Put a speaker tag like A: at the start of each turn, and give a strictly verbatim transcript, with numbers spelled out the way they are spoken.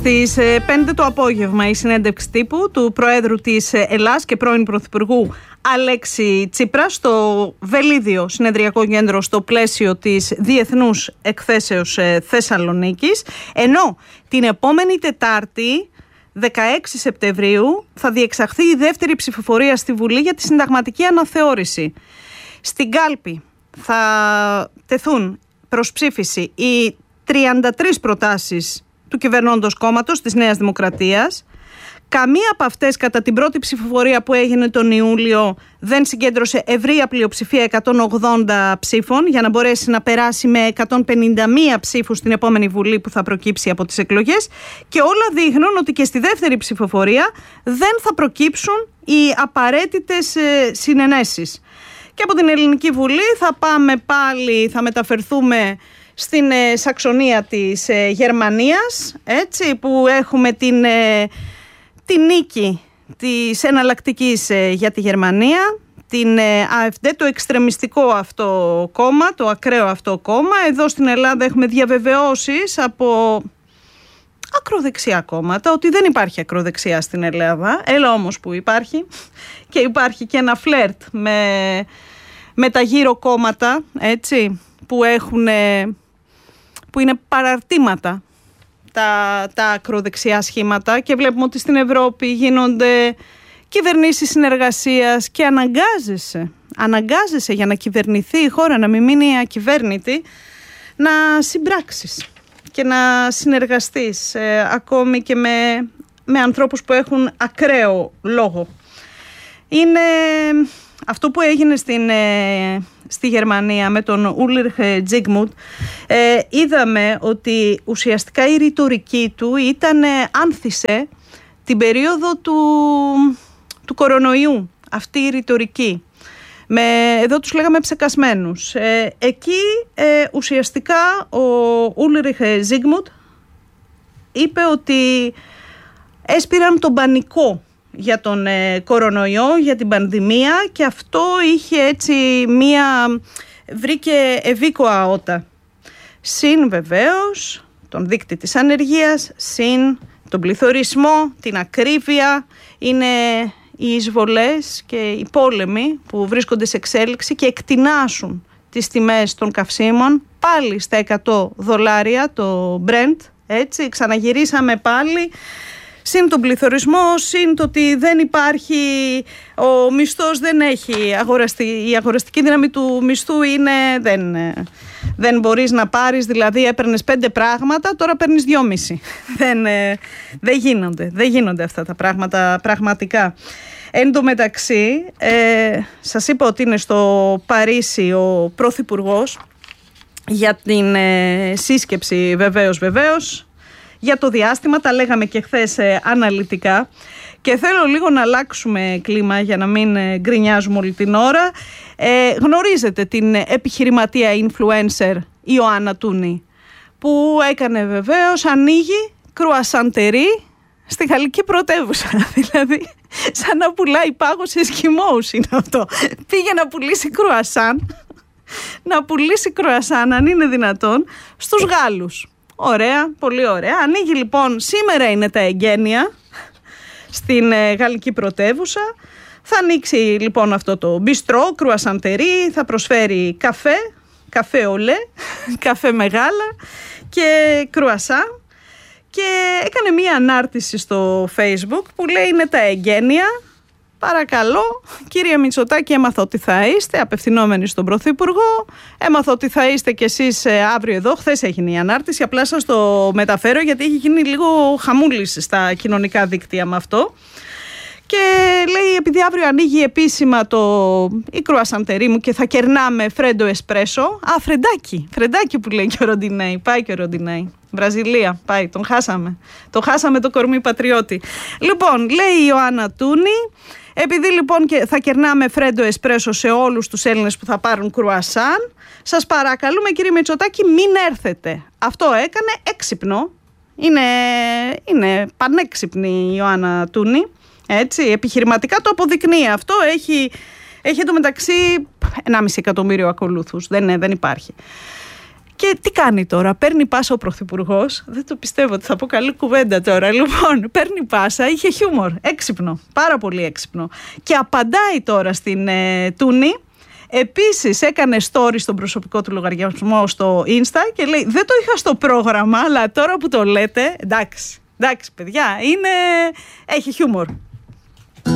A: Στις πέντε το απόγευμα η συνέντευξη τύπου του Προέδρου της Ελλάς και πρώην Πρωθυπουργού Αλέξη Τσίπρα στο Βελίδιο Συνεδριακό Κέντρο στο πλαίσιο της Διεθνούς Εκθέσεως Θεσσαλονίκης, ενώ την επόμενη Τετάρτη δεκαέξι Σεπτεμβρίου θα διεξαχθεί η δεύτερη ψηφοφορία στη Βουλή για τη συνταγματική αναθεώρηση. Στην κάλπη θα τεθούν προς ψήφιση οι τριάντα τρεις προτάσεις του κυβερνώντος κόμματος της Νέας Δημοκρατίας. Καμία από αυτές κατά την πρώτη ψηφοφορία που έγινε τον Ιούλιο δεν συγκέντρωσε ευρεία πλειοψηφία εκατόν ογδόντα ψήφων για να μπορέσει να περάσει με εκατόν πενήντα μία ψήφους στην επόμενη Βουλή που θα προκύψει από τις εκλογές, και όλα δείχνουν ότι και στη δεύτερη ψηφοφορία δεν θα προκύψουν οι απαραίτητες συνενέσεις. Και από την Ελληνική Βουλή θα πάμε πάλι, θα μεταφερθούμε στην ε, Σαξονία της ε, Γερμανίας, έτσι, που έχουμε την, ε, την νίκη της εναλλακτικής ε, για τη Γερμανία, την ε, AfD, το εξτρεμιστικό αυτό κόμμα, το ακραίο αυτό κόμμα. Εδώ στην Ελλάδα έχουμε διαβεβαιώσεις από ακροδεξιά κόμματα ότι δεν υπάρχει ακροδεξιά στην Ελλάδα. Έλα όμως που υπάρχει, και υπάρχει και ένα φλερτ με, με τα γύρω κόμματα, έτσι, που έχουν... Ε, που είναι παραρτήματα τα, τα ακροδεξιά σχήματα, και βλέπουμε ότι στην Ευρώπη γίνονται κυβερνήσεις συνεργασίας και αναγκάζεσαι, αναγκάζεσαι για να κυβερνηθεί η χώρα, να μην μείνει ακυβέρνητη, να συμπράξεις και να συνεργαστείς ε, ακόμη και με, με ανθρώπους που έχουν ακραίο λόγο. Είναι αυτό που έγινε στην... Ε, στη Γερμανία με τον Ulrich Zygmunt. ε, είδαμε ότι ουσιαστικά η ρητορική του ήταν, ε, άνθησε την περίοδο του, του κορονοϊού, αυτή η ρητορική. Με, εδώ τους λέγαμε ψεκασμένους. Ε, εκεί ε, ουσιαστικά ο Ulrich Zygmunt είπε ότι έσπηραν τον πανικό για τον ε, κορονοϊό, για την πανδημία, και αυτό είχε έτσι μία, βρήκε ευήκοα ότα. Συν βεβαίως τον δείκτη της ανεργίας, συν τον πληθωρισμό, την ακρίβεια, είναι οι εισβολές και οι πόλεμοι που βρίσκονται σε εξέλιξη και εκτινάσουν τις τιμές των καυσίμων πάλι στα εκατό δολάρια το Brent, έτσι, ξαναγυρίσαμε πάλι. Συν τον πληθωρισμό, συν το ότι δεν υπάρχει, ο μισθός δεν έχει, αγοραστή, η αγοραστική δύναμη του μισθού είναι, δεν, δεν μπορείς να πάρεις, δηλαδή έπαιρνες πέντε πράγματα, τώρα παίρνεις δυόμιση. δεν, δεν, γίνονται, δεν γίνονται αυτά τα πράγματα πραγματικά. Εν τω μεταξύ, ε, σας είπα ότι είναι στο Παρίσι ο Πρωθυπουργός για την ε, σύσκεψη βεβαίως βεβαίως. Για το διάστημα, τα λέγαμε και χθες ε, αναλυτικά, και θέλω λίγο να αλλάξουμε κλίμα για να μην ε, γκρινιάζουμε όλη την ώρα. Ε, γνωρίζετε την επιχειρηματία influencer Ιωάννα Τούνη, που έκανε βεβαίως, ανοίγει κρουασαντερί στη Γαλλική πρωτεύουσα. Δηλαδή, σαν να πουλάει πάγο σε εσκιμώους είναι αυτό. Πήγε να πουλήσει κρουασάν, να πουλήσει κρουασάν, αν είναι δυνατόν, στους Γάλλους. Ωραία, πολύ ωραία. Ανοίγει λοιπόν, σήμερα είναι τα εγγένεια στην ε, Γαλλική πρωτεύουσα. Θα ανοίξει λοιπόν αυτό το μπιστρό, κρουασαντερί, θα προσφέρει καφέ, καφέ ολέ, καφέ μεγάλα και κρουασάν. Και έκανε μία ανάρτηση στο Facebook που λέει είναι τα εγγένεια. Παρακαλώ, κύριε Μητσοτάκη, έμαθα ότι θα είστε, απευθυνόμενοι στον Πρωθυπουργό. Έμαθα ότι θα είστε κι εσείς αύριο εδώ. Χθες έγινε η ανάρτηση, απλά σας το μεταφέρω γιατί έχει γίνει λίγο χαμούλης στα κοινωνικά δίκτυα με αυτό. Και λέει, επειδή αύριο ανοίγει επίσημα το η κρουασαντερί μου και θα κερνάμε φρέντο εσπρέσο. Α, φρεντάκι, φρεντάκι που λέει και ο Ροντινέι. Πάει και ο Ροντινέι. Βραζιλία, πάει, τον χάσαμε. Το χάσαμε το κορμί πατριώτη. Λοιπόν, λέει η Ιωάννα Τούνη, επειδή λοιπόν και θα κερνάμε φρέντο εσπρέσο σε όλους τους Έλληνες που θα πάρουν κρουασάν, σας παρακαλούμε κύριε Μητσοτάκη μην έρθετε. Αυτό έκανε έξυπνο. Είναι, είναι πανέξυπνη η Ιωάννα Τούνη. Έτσι, επιχειρηματικά το αποδεικνύει αυτό. Έχει, έχει εντωμεταξύ ενάμιση εκατομμύριο ακολούθους. Δεν, δεν υπάρχει. Και τι κάνει τώρα, παίρνει πάσα ο Πρωθυπουργός, δεν το πιστεύω ότι θα πω καλή κουβέντα τώρα, λοιπόν, παίρνει πάσα, είχε χιούμορ, έξυπνο, πάρα πολύ έξυπνο. Και απαντάει τώρα στην ε, Τούνη. Επίσης έκανε story στον προσωπικό του λογαριασμό στο Insta και λέει δεν το είχα στο πρόγραμμα, αλλά τώρα που το λέτε, εντάξει, εντάξει παιδιά, είναι... έχει χιούμορ.